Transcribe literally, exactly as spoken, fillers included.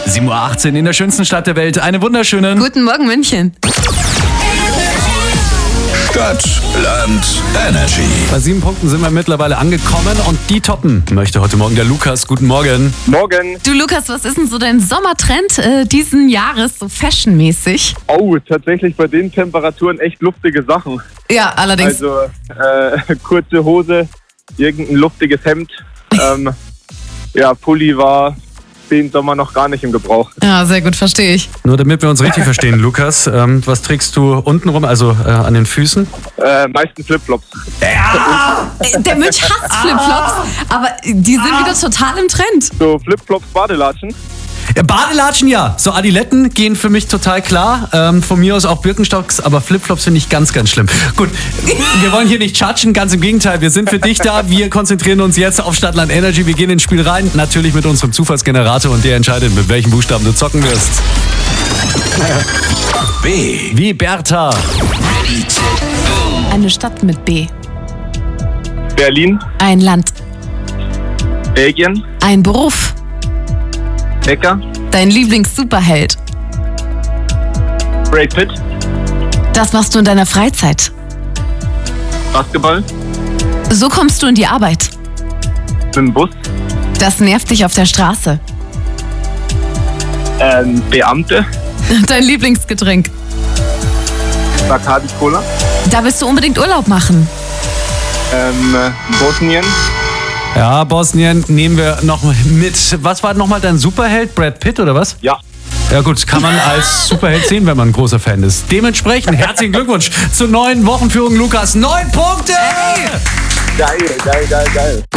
sieben Uhr achtzehn in der schönsten Stadt der Welt. Eine wunderschöne... Guten Morgen, München. Stadt, Land, Energy. Bei sieben Punkten sind wir mittlerweile angekommen und die toppen möchte heute Morgen der Lukas. Guten Morgen. Morgen. Du, Lukas, was ist denn so dein Sommertrend äh, diesen Jahres, so fashionmäßig? Oh, tatsächlich bei den Temperaturen echt luftige Sachen. Ja, allerdings. Also äh, kurze Hose, irgendein luftiges Hemd. Ähm, ja, Pulli war den Sommer noch gar nicht im Gebrauch. Ja, sehr gut, verstehe ich. Nur damit wir uns richtig verstehen, Lukas, ähm, was trägst du unten rum, also äh, an den Füßen? Äh, meistens Flipflops. Äh, Der Mensch hasst Flipflops, aber die sind wieder total im Trend. So Flipflops, Badelatschen. Ja, Badelatschen ja. So Adiletten gehen für mich total klar. Ähm, von mir aus auch Birkenstocks, aber Flipflops finde ich ganz, ganz schlimm. Gut, wir wollen hier nicht judgen, ganz im Gegenteil. Wir sind für dich da. Wir konzentrieren uns jetzt auf Stadtland Energy. Wir gehen ins Spiel rein, natürlich mit unserem Zufallsgenerator und der entscheidet, mit welchen Buchstaben du zocken wirst. B. Wie Bertha. Eine Stadt mit B. Berlin, Ein Land. Belgien, Ein Beruf. Bäcker, Dein Lieblings-Superheld. Brad Pitt, Das machst du in deiner Freizeit. Basketball, So kommst du in die Arbeit. mit dem Bus, Das nervt dich auf der Straße. ähm, Beamte, Dein Lieblingsgetränk. Bacardi Cola, Da willst du unbedingt Urlaub machen. ähm, Bosnien, Ja, Bosnien nehmen wir noch mit. Was war nochmal dein Superheld? Brad Pitt oder was? ja. Ja gut, kann man als Superheld sehen, wenn man ein großer Fan ist. Dementsprechend herzlichen Glückwunsch zur neuen Wochenführung, Lukas. Neun Punkte! Geil, geil, geil, geil.